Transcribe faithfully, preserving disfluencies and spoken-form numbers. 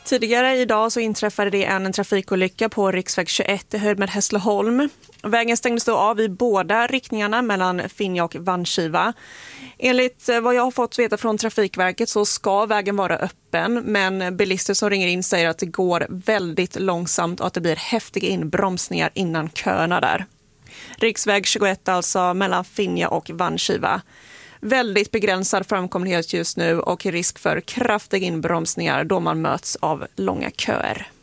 Tidigare idag så inträffade det en trafikolycka på riksväg tjugoett i höjd med Hässleholm. Vägen stängdes då av i båda riktningarna mellan Finja och Vanskiva. Enligt vad jag har fått veta från Trafikverket så ska vägen vara öppen, men bilister som ringer in säger att det går väldigt långsamt och att det blir häftiga inbromsningar innan köerna där. Riksväg tjugoett alltså mellan Finja och Vanskiva. Väldigt begränsad framkomlighet just nu och risk för kraftiga inbromsningar då man möts av långa köer.